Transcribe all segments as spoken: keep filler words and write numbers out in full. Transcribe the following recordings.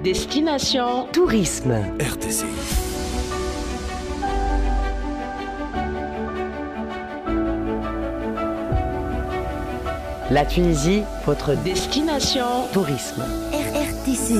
destination tourisme. R T C. La Tunisie, votre destination tourisme. R T C.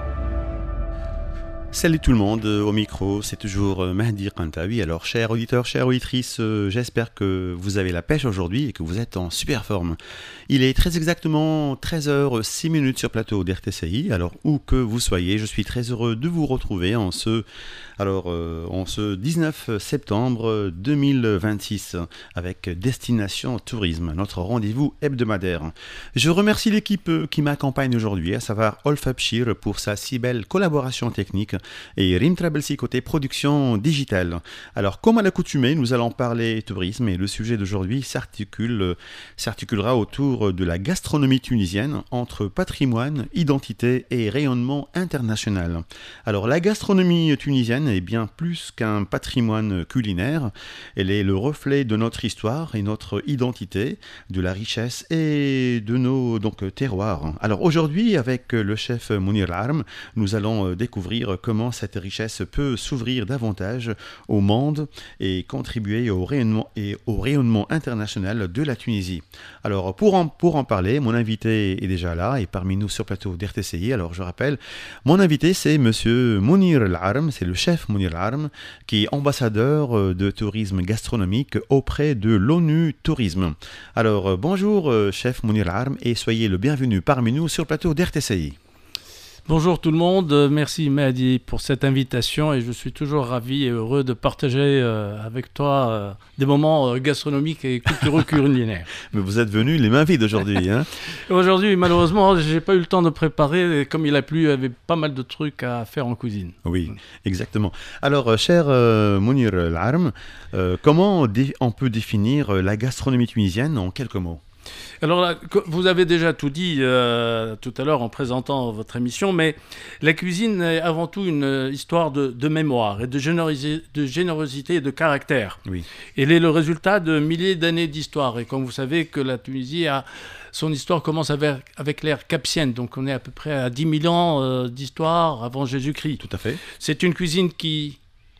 Salut tout le monde, au micro, c'est toujours Mahdi Kantawi. Alors, chers auditeurs, chères auditrices, j'espère que vous avez la pêche aujourd'hui et que vous êtes en super forme. Il est très exactement treize heures six minutes sur plateau d'R T C I. Alors, où que vous soyez, je suis très heureux de vous retrouver en ce, alors, euh, en ce dix-neuf septembre deux mille vingt-six avec Destination Tourisme, notre rendez-vous hebdomadaire. Je remercie l'équipe qui m'accompagne aujourd'hui, à savoir Olf Abshir pour sa si belle collaboration technique et Rim Trabelsi côté production digitale. Alors, comme à l'accoutumée, nous allons parler tourisme et le sujet d'aujourd'hui s'articule, s'articulera autour de la gastronomie tunisienne entre patrimoine, identité et rayonnement international. Alors, la gastronomie tunisienne est bien plus qu'un patrimoine culinaire. Elle est le reflet de notre histoire et notre identité, de la richesse et de nos donc, terroirs. Alors, aujourd'hui, avec le chef Mounir Larm, nous allons découvrir comment Comment cette richesse peut s'ouvrir davantage au monde et contribuer au rayonnement, et au rayonnement international de la Tunisie. Alors, pour en, pour en parler, mon invité est déjà là et parmi nous sur plateau d'R T C I. Alors, je rappelle, mon invité, c'est monsieur Mounir Larm, c'est le chef Mounir Larm, qui est ambassadeur de tourisme gastronomique auprès de l'ONU Tourisme. Alors, bonjour, chef Mounir Larm, et soyez le bienvenu parmi nous sur plateau d'R T C I. Bonjour tout le monde, merci Mahdi pour cette invitation et je suis toujours ravi et heureux de partager euh, avec toi euh, des moments euh, gastronomiques et culturels culinaires. Mais vous êtes venu les mains vides aujourd'hui. Hein. Aujourd'hui, malheureusement, j'ai pas eu le temps de préparer et comme il a plu, il y avait pas mal de trucs à faire en cuisine. Oui, exactement. Alors, euh, cher euh, Mounir Larm, euh, comment dé- on peut définir la gastronomie tunisienne en quelques mots ? Alors là, vous avez déjà tout dit euh, tout à l'heure en présentant votre émission, mais la cuisine est avant tout une histoire de, de mémoire et de générosité, de générosité et de caractère. Oui. Elle est le résultat de milliers d'années d'histoire. Et comme vous savez que la Tunisie a... Son histoire commence avec, avec l'ère capsienne, donc on est à peu près à dix mille ans euh, d'histoire avant Jésus-Christ. Tout à fait. C'est une cuisine qui...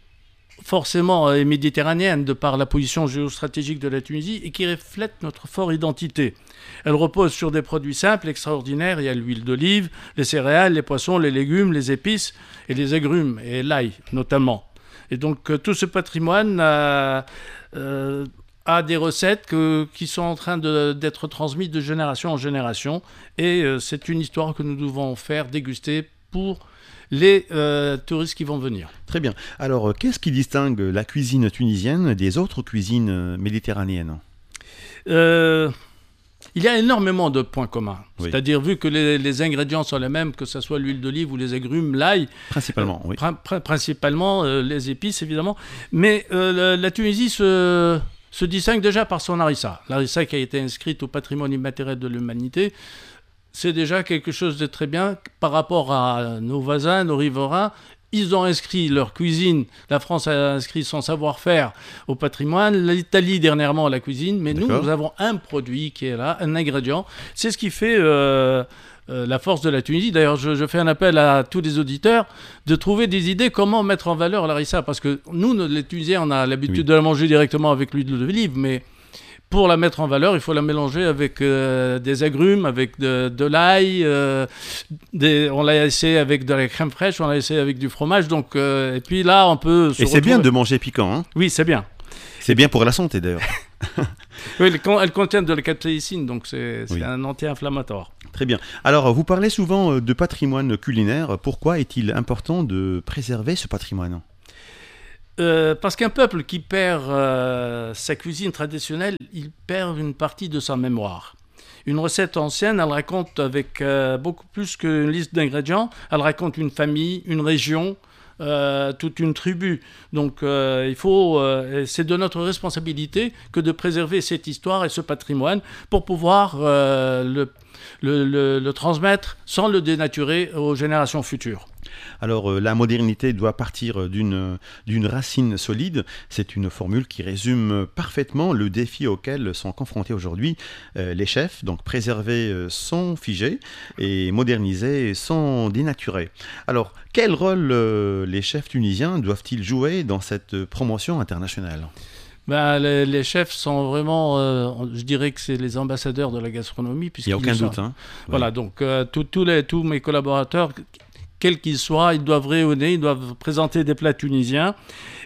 forcément est méditerranéenne de par la position géostratégique de la Tunisie et qui reflète notre forte identité. Elle repose sur des produits simples, extraordinaires. Il y a l'huile d'olive, les céréales, les poissons, les légumes, les épices et les agrumes et l'ail notamment. Et donc euh, tout ce patrimoine a, euh, a des recettes que, qui sont en train de, d'être transmises de génération en génération et euh, c'est une histoire que nous devons faire déguster pour les euh, touristes qui vont venir. Très bien. Alors, qu'est-ce qui distingue la cuisine tunisienne des autres cuisines méditerranéennes ? euh, Il y a énormément de points communs. Oui. C'est-à-dire, vu que les, les ingrédients sont les mêmes, que ce soit l'huile d'olive ou les agrumes, l'ail. Principalement, euh, oui. Pr- pr- principalement, euh, les épices, évidemment. Mais euh, la, la Tunisie se, se distingue déjà par son harissa. L'harissa qui a été inscrite au patrimoine immatériel de l'humanité. C'est déjà quelque chose de très bien par rapport à nos voisins, nos riverains. Ils ont inscrit leur cuisine, la France a inscrit son savoir-faire au patrimoine, l'Italie dernièrement à la cuisine, mais D'accord. nous, nous avons un produit qui est là, un ingrédient. C'est ce qui fait euh, euh, la force de la Tunisie. D'ailleurs, je, je fais un appel à tous les auditeurs de trouver des idées comment mettre en valeur l'harissa, parce que nous, les Tunisiens, on a l'habitude oui. de la manger directement avec l'huile d'olive, mais... Pour la mettre en valeur, il faut la mélanger avec euh, des agrumes, avec de, de l'ail. Euh, des, on l'a essayé avec de la crème fraîche, on l'a essayé avec du fromage. Donc, euh, et puis là, on peut se Et c'est retrouver... bien de manger piquant. Hein oui, c'est bien. C'est bien pour la santé, d'ailleurs. Oui, elle contient de la capsaïcine, donc c'est, c'est oui. un anti-inflammatoire. Très bien. Alors, vous parlez souvent de patrimoine culinaire. Pourquoi est-il important de préserver ce patrimoine ? Euh, parce qu'un peuple qui perd euh, sa cuisine traditionnelle, il perd une partie de sa mémoire. Une recette ancienne, elle raconte avec euh, beaucoup plus qu'une liste d'ingrédients, elle raconte une famille, une région, euh, toute une tribu. Donc euh, il faut, euh, c'est de notre responsabilité que de préserver cette histoire et ce patrimoine pour pouvoir euh, le, le, le, le transmettre sans le dénaturer aux générations futures. Alors, euh, la modernité doit partir d'une, d'une racine solide. C'est une formule qui résume parfaitement le défi auquel sont confrontés aujourd'hui euh, les chefs, donc préserver euh, sans figer et moderniser sans dénaturer. Alors, quel rôle euh, les chefs tunisiens doivent-ils jouer dans cette promotion internationale ? Ben, les, les chefs sont vraiment, euh, je dirais que c'est les ambassadeurs de la gastronomie. Il n'y a aucun doute. Hein. Voilà, oui. donc euh, tous les, tous mes collaborateurs, quels qu'ils soient, ils doivent rayonner, ils doivent présenter des plats tunisiens.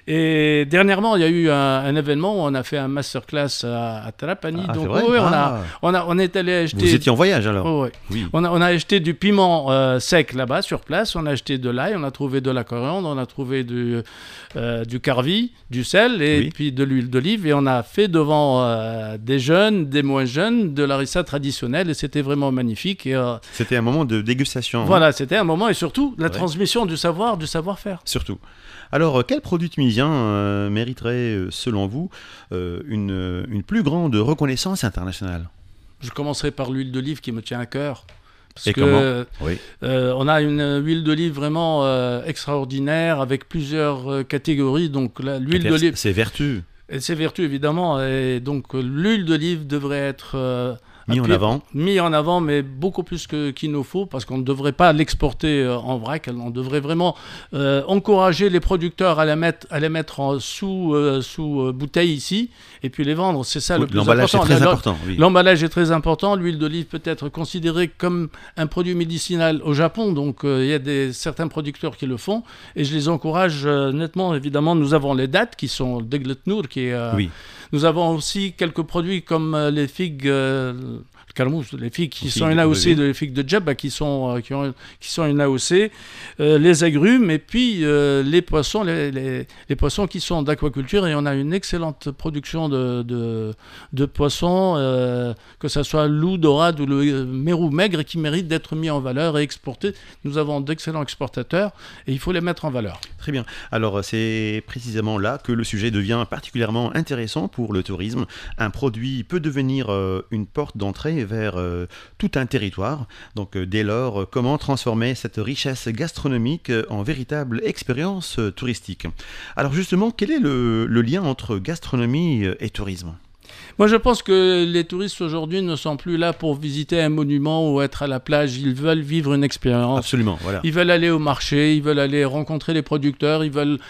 Et dernièrement, il y a eu un, un événement où on a fait un masterclass à, à Trapani. Ah, donc, c'est vrai oui, ah. on, a, on, a, on est allé acheter... Vous étiez en voyage alors oh, oui. Oui. On a, on a acheté du piment euh, sec là-bas, sur place. On a acheté de l'ail, on a trouvé de la coriandre, on a trouvé du, euh, du carvi, du sel et oui. puis de l'huile d'olive. Et on a fait devant euh, des jeunes, des moins jeunes, de l'harissa traditionnelle. Et c'était vraiment magnifique. Et, euh, c'était un moment de dégustation. Voilà, hein. c'était un moment et surtout la ouais. transmission du savoir, du savoir-faire. Surtout. Alors, quel produit tunisien euh, mériterait, selon vous, euh, une, une plus grande reconnaissance internationale ? Je commencerai par l'huile d'olive qui me tient à cœur. Parce Et que, comment oui. euh, on a une huile d'olive vraiment euh, extraordinaire avec plusieurs euh, catégories. Donc, la, l'huile Vers- d'olive... C'est vertu. Et ses vertus, évidemment. Et donc, l'huile d'olive devrait être... Euh, mis en avant. Mis en avant, mais beaucoup plus que, qu'il nous faut, parce qu'on ne devrait pas l'exporter euh, en vrac. On devrait vraiment euh, encourager les producteurs à la mettre, à les mettre en, sous, euh, sous euh, bouteille ici, et puis les vendre. C'est ça Oui, le plus l'emballage important. est très La, important. Oui. L'emballage est très important. L'huile d'olive peut être considérée comme un produit médicinal au Japon, donc euh, il y a des, certains producteurs qui le font, et je les encourage euh, nettement. Évidemment, nous avons les dattes qui sont Deglet Nour, qui est... Euh, oui. Nous avons aussi quelques produits comme euh, les figues... Euh, Carmouche, les figues qui les sont figues, une A O C, oui, oui. les figues de Djebba qui sont, euh, qui, ont, qui sont une A O C, euh, les agrumes et puis euh, les poissons, les, les, les poissons qui sont d'aquaculture, et on a une excellente production de, de, de poissons, euh, que ce soit loup, dorade ou le euh, mérou maigre, qui mérite d'être mis en valeur et exporté. Nous avons d'excellents exportateurs et il faut les mettre en valeur. Très bien. Alors c'est précisément là que le sujet devient particulièrement intéressant pour le tourisme. Un produit peut devenir euh, une porte d'entrée vers euh, tout un territoire. Donc euh, dès lors, euh, comment transformer cette richesse gastronomique euh, en véritable expérience euh, touristique ? Alors justement, quel est le, le lien entre gastronomie euh, et tourisme ? Moi, je pense que les touristes aujourd'hui ne sont plus là pour visiter un monument ou être à la plage. Ils veulent vivre une expérience. Absolument, voilà. Ils veulent aller au marché, ils veulent aller rencontrer les producteurs, ils veulent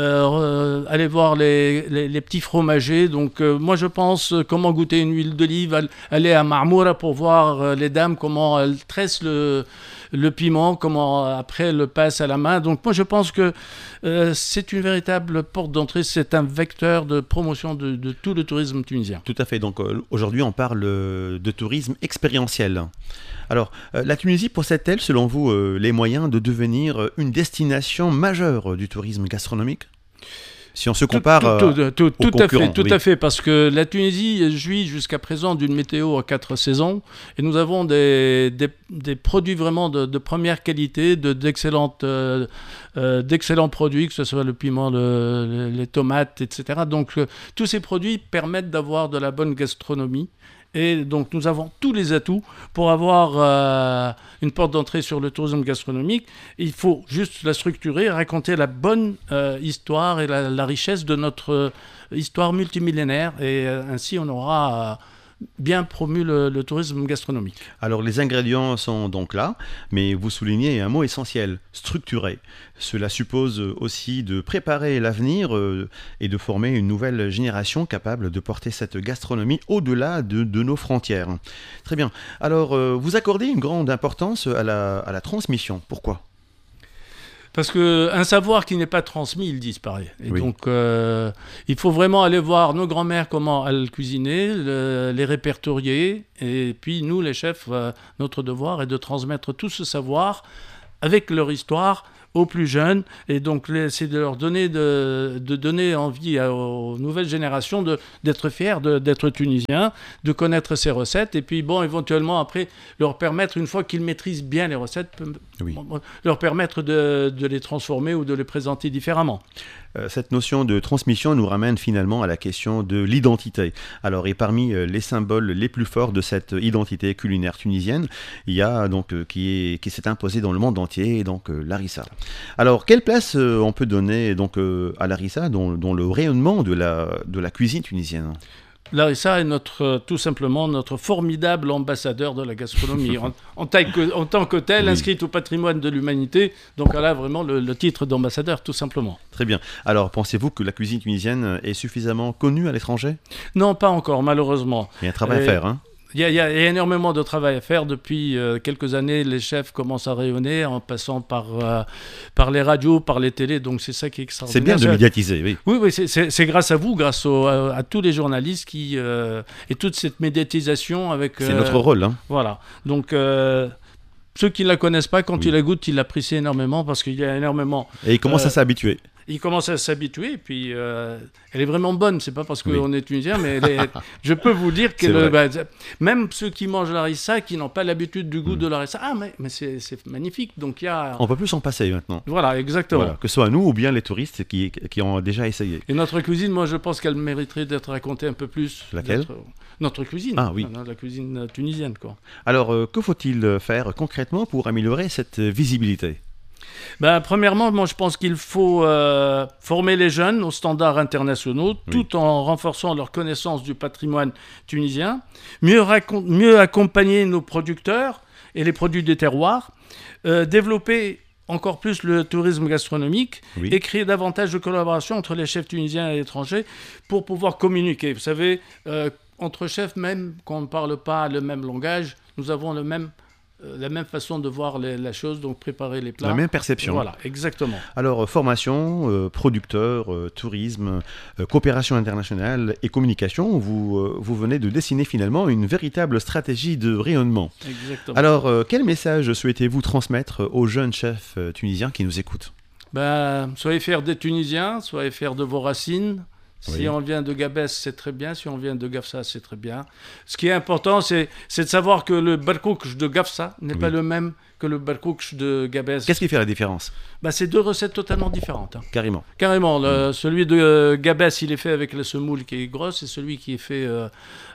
euh, aller voir les, les, les petits fromagers. Donc, euh, moi, je pense euh, comment goûter une huile d'olive, aller à Marmoura pour voir euh, les dames, comment elles tressent le... le piment, comment après le passe à la main. Donc moi je pense que euh, c'est une véritable porte d'entrée, c'est un vecteur de promotion de, de tout le tourisme tunisien. Tout à fait, donc euh, aujourd'hui on parle euh, de tourisme expérientiel. Alors euh, la Tunisie possède-t-elle selon vous euh, les moyens de devenir euh, une destination majeure du tourisme gastronomique ? Si on se compare tout, tout, tout, tout, aux tout à fait, tout oui. à fait, parce que la Tunisie jouit jusqu'à présent d'une météo à quatre saisons, et nous avons des, des, des produits vraiment de, de première qualité, de, d'excellentes, euh, euh, d'excellents produits, que ce soit le piment, le, les tomates, et cetera. Donc euh, tous ces produits permettent d'avoir de la bonne gastronomie. Et donc, nous avons tous les atouts pour avoir euh, une porte d'entrée sur le tourisme gastronomique. Il faut juste la structurer, raconter la bonne euh, histoire et la, la richesse de notre euh, histoire multimillénaire. Et euh, ainsi, on aura euh, bien promu le, le tourisme gastronomique. Alors, les ingrédients sont donc là, mais vous soulignez un mot essentiel, structuré. Cela suppose aussi de préparer l'avenir euh, et de former une nouvelle génération capable de porter cette gastronomie au-delà de, de nos frontières. Très bien. Alors, euh, vous accordez une grande importance à la, à la transmission. Pourquoi ? Parce qu'un savoir qui n'est pas transmis, il disparaît. Et oui. donc, euh, il faut vraiment aller voir nos grands-mères comment elles cuisinaient, le, les répertorier. Et puis, nous, les chefs, euh, notre devoir est de transmettre tout ce savoir avec leur histoire aux plus jeunes, et donc c'est de leur donner, de, de donner envie à, aux nouvelles générations de, d'être fiers de, d'être tunisiens, de connaître ces recettes, et puis bon, éventuellement après leur permettre, une fois qu'ils maîtrisent bien les recettes, oui. leur permettre de, de les transformer ou de les présenter différemment. euh, cette notion de transmission nous ramène finalement à la question de l'identité. Alors, et parmi euh, les symboles les plus forts de cette identité culinaire tunisienne, il y a donc euh, qui est qui s'est imposé dans le monde entier, donc euh, l'harissa. Alors, quelle place euh, on peut donner donc euh, à l'harissa, dont, dont le rayonnement de la de la cuisine tunisienne? L'harissa est notre, tout simplement notre formidable ambassadeur de la gastronomie, en, en, que, en tant que tel, oui. inscrite au patrimoine de l'humanité. Donc elle a vraiment le, le titre d'ambassadeur, tout simplement. Très bien. Alors, pensez-vous que la cuisine tunisienne est suffisamment connue à l'étranger? Non, pas encore, malheureusement. Il y a un travail Et... à faire, hein. Il y, a, il y a énormément de travail à faire. Depuis euh, quelques années, les chefs commencent à rayonner en passant par, euh, par les radios, par les télés. Donc c'est ça qui est extraordinaire. C'est bien de médiatiser, oui. Oui, oui c'est, c'est, c'est grâce à vous, grâce au, à, à tous les journalistes qui, euh, et toute cette médiatisation avec... C'est euh, notre rôle. Hein. Voilà. Donc... Euh, ceux qui ne la connaissent pas, quand oui. ils la goûtent, ils l'apprécient énormément parce qu'il y a énormément... Et ils commencent euh, à s'habituer. Ils commencent à s'habituer, et puis euh, elle est vraiment bonne. C'est pas parce qu'on oui. est tunisien, mais elle est, je peux vous dire que le, bah, même ceux qui mangent l'harissa, qui n'ont pas l'habitude du goût mmh. de l'harissa, ah mais, mais c'est, c'est magnifique. Donc il y a. On peut plus s'en passer maintenant. Voilà, exactement. Voilà. Que ce soit nous ou bien les touristes qui, qui ont déjà essayé. Et notre cuisine, moi, je pense qu'elle mériterait d'être racontée un peu plus. Laquelle? Notre, notre cuisine. Ah oui. La cuisine tunisienne, quoi. Alors, euh, que faut-il faire concrètement pour améliorer cette visibilité? Ben, premièrement, moi, je pense qu'il faut euh, former les jeunes aux standards internationaux, oui. tout en renforçant leur connaissance du patrimoine tunisien, mieux, racon- mieux accompagner nos producteurs et les produits des terroirs, euh, développer encore plus le tourisme gastronomique oui. et créer davantage de collaboration entre les chefs tunisiens et étrangers pour pouvoir communiquer. Vous savez, euh, entre chefs, même quand on ne parle pas le même langage, nous avons le même... la même façon de voir les, la chose, donc préparer les plats. La même perception. Voilà, exactement. Alors, formation, euh, producteur, euh, tourisme, euh, coopération internationale et communication, vous, euh, vous venez de dessiner finalement une véritable stratégie de rayonnement. Exactement. Alors, euh, quel message souhaitez-vous transmettre aux jeunes chefs euh, tunisiens qui nous écoutent? Ben, soyez fiers des Tunisiens, soyez fiers de vos racines. Si oui. on vient de Gabès, c'est très bien. Si on vient de Gafsa, c'est très bien. Ce qui est important, c'est, c'est de savoir que le barkouk de Gafsa n'est oui. pas le même que le barkouk de Gabès. Qu'est-ce qui fait la différence? Bah, c'est deux recettes totalement différentes. Hein. Carrément. Carrément. Le, mmh. Celui de euh, Gabès, il est fait avec la semoule qui est grosse, et celui qui est fait euh,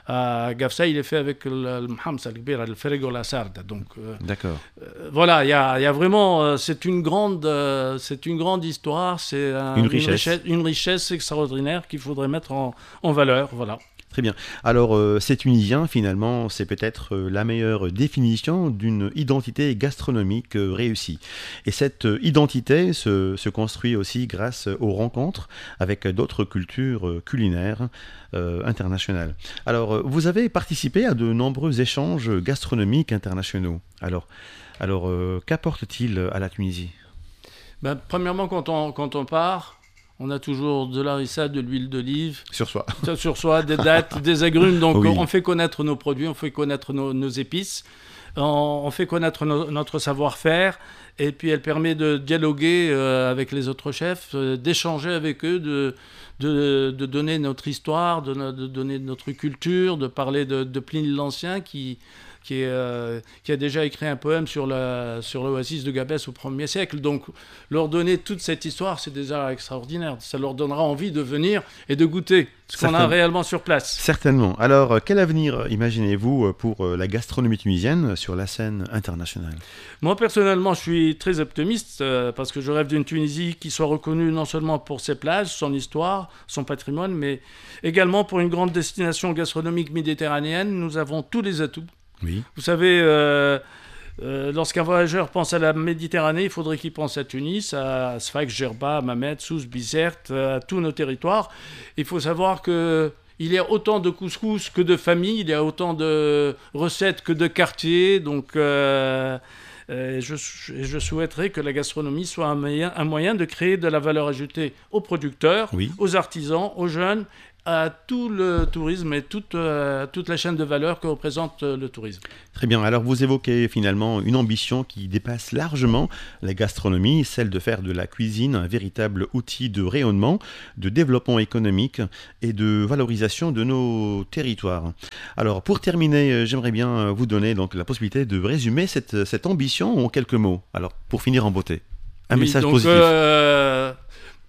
à Gafsa, il est fait avec le mhamsa, le ferego la sarda. Donc, euh, d'accord. Euh, voilà, il y a, y a vraiment, euh, c'est une grande, euh, c'est une grande histoire, c'est un, une, richesse. une richesse, une richesse extraordinaire qu'il faudrait mettre en, en valeur, voilà. Très bien. Alors, euh, ces Tunisiens, finalement, c'est peut-être euh, la meilleure définition d'une identité gastronomique euh, réussie. Et cette euh, identité se, se construit aussi grâce aux rencontres avec d'autres cultures euh, culinaires euh, internationales. Alors, euh, vous avez participé à de nombreux échanges gastronomiques internationaux. Alors, alors euh, qu'apporte-t-il à la Tunisie? Ben, premièrement, quand on, quand on part... on a toujours de l'harissa, de l'huile d'olive. Sur soi. Sur soi, des dattes, des agrumes. Donc, oui. on fait connaître nos produits, on fait connaître nos, nos épices, on, on fait connaître no, notre savoir-faire. Et puis, elle permet de dialoguer euh, avec les autres chefs, euh, d'échanger avec eux, de, de, de donner notre histoire, de, de donner notre culture, de parler de, de Pline l'Ancien qui... Qui, est, euh, qui a déjà écrit un poème sur, la, sur l'oasis de Gabès au premier siècle. Donc, leur donner toute cette histoire, c'est déjà extraordinaire. Ça leur donnera envie de venir et de goûter ce qu'on a réellement sur place. Certainement. Alors, quel avenir imaginez-vous pour la gastronomie tunisienne sur la scène internationale? Moi, personnellement, je suis très optimiste euh, parce que je rêve d'une Tunisie qui soit reconnue non seulement pour ses plages, son histoire, son patrimoine, mais également pour une grande destination gastronomique méditerranéenne. Nous avons tous les atouts. Oui. Vous savez, euh, euh, lorsqu'un voyageur pense à la Méditerranée, il faudrait qu'il pense à Tunis, à Sfax, Gerba, Mamet, Sousse, Bizerte, à tous nos territoires. Il faut savoir qu'il y a autant de couscous que de familles, il y a autant de recettes que de quartiers. Donc, euh, euh, je, je souhaiterais que la gastronomie soit un moyen, un moyen de créer de la valeur ajoutée aux producteurs, oui. aux artisans, aux jeunes, à tout le tourisme et toute, euh, toute la chaîne de valeur que représente euh, le tourisme. Très bien, alors vous évoquez finalement une ambition qui dépasse largement la gastronomie, celle de faire de la cuisine un véritable outil de rayonnement, de développement économique et de valorisation de nos territoires. Alors pour terminer, j'aimerais bien vous donner donc la possibilité de résumer cette, cette ambition en quelques mots, alors pour finir en beauté. Un oui, message donc, positif. Euh...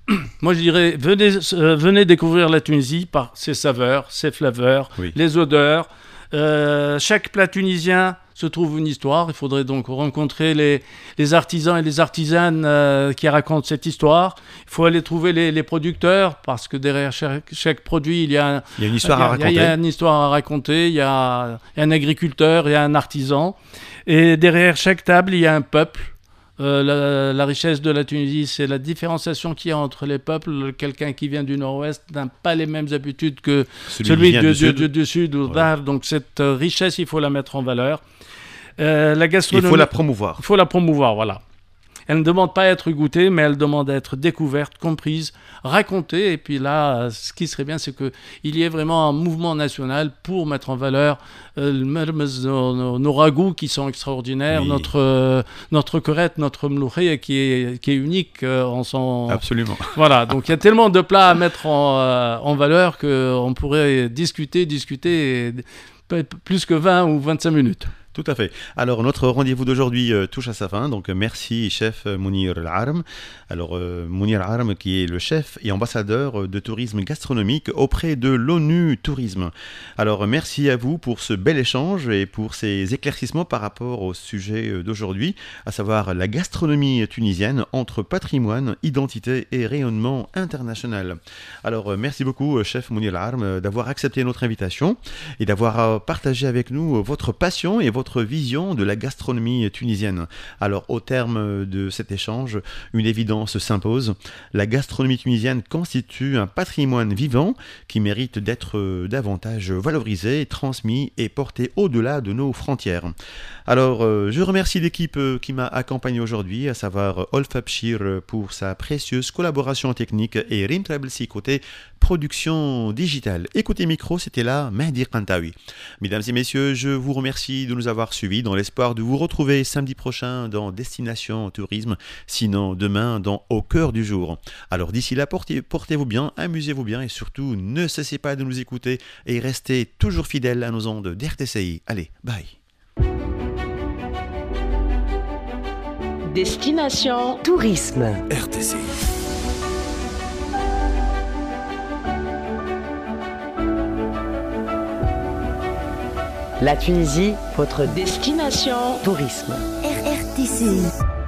moi je dirais, venez, euh, venez découvrir la Tunisie par ses saveurs, ses flaveurs, oui. les odeurs. Euh, chaque plat tunisien se trouve une histoire. Il faudrait donc rencontrer les, les artisans et les artisanes euh, qui racontent cette histoire. Il faut aller trouver les, les producteurs, parce que derrière chaque, chaque produit, il y a, il y a une histoire il y a, à raconter. Il y a une histoire à raconter. Il y a, il y a un agriculteur, il y a un artisan. Et derrière chaque table, il y a un peuple. Euh, la, la richesse de la Tunisie, c'est la différenciation qu'il y a entre les peuples. Quelqu'un qui vient du nord-ouest n'a pas les mêmes habitudes que celui, celui du, du, sud. Du, du sud. Ouais. Donc cette richesse, il faut la mettre en valeur. Euh, la gastronomie, il faut la promouvoir. Il faut la promouvoir, voilà. Elle ne demande pas à être goûtée, mais elle demande à être découverte, comprise, racontée. Et puis là, ce qui serait bien, c'est qu'il y ait vraiment un mouvement national pour mettre en valeur euh, nos, nos, nos ragoûts qui sont extraordinaires, oui. notre, euh, notre korette, notre mloukhia qui est, qui est unique euh, en son... Absolument. Voilà, donc il y a tellement de plats à mettre en, euh, en valeur qu'on pourrait discuter, discuter, et plus que vingt ou vingt-cinq minutes. Tout à fait. Alors, notre rendez-vous d'aujourd'hui euh, touche à sa fin. Donc, merci, chef Mounir El Arm. Alors, euh, Mounir El Arm, qui est le chef et ambassadeur de tourisme gastronomique auprès de l'ONU Tourisme. Alors, merci à vous pour ce bel échange et pour ces éclaircissements par rapport au sujet d'aujourd'hui, à savoir la gastronomie tunisienne entre patrimoine, identité et rayonnement international. Alors, merci beaucoup, chef Mounir El Arm, d'avoir accepté notre invitation et d'avoir partagé avec nous votre passion et votre votre vision de la gastronomie tunisienne. Alors, au terme de cet échange, une évidence s'impose. La gastronomie tunisienne constitue un patrimoine vivant qui mérite d'être davantage valorisé, transmis et porté au-delà de nos frontières. Alors, je remercie l'équipe qui m'a accompagné aujourd'hui, à savoir Olf Abshir pour sa précieuse collaboration technique et Rim Trablsi côté production digitale. Écoutez micro, c'était là Mehdi Kantaoui. Mesdames et messieurs, je vous remercie de nous avoir suivis dans l'espoir de vous retrouver samedi prochain dans Destination Tourisme, sinon demain dans Au cœur du jour. Alors d'ici là, portez, portez-vous bien, amusez-vous bien et surtout ne cessez pas de nous écouter et restez toujours fidèles à nos ondes d'R T C I. Allez, bye. Destination Tourisme R T C I. La Tunisie, votre destination tourisme. R R T C I.